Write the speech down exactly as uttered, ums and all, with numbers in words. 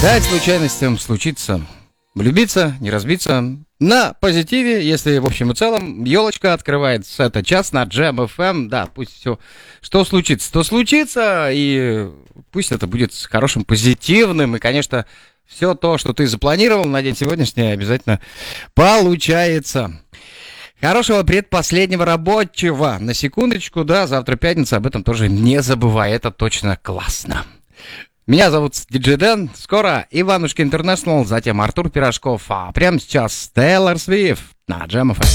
Дать случайностям случиться. Влюбиться, не разбиться. На позитиве, если в общем и целом елочка открывается. Это час на Джем эф эм. Да, пусть все, что случится, то случится. И пусть это будет хорошим, позитивным. И, конечно, все то, что ты запланировал на день сегодняшний, обязательно получается. Хорошего предпоследнего рабочего. На секундочку, да, завтра пятница, об этом тоже не забывай. Это точно классно. Меня зовут Диджей Дэн. Скоро Иванушки Интернешнл, затем Артур Пирожков. А прямо сейчас Тейлор Свифт на Джем эф эм.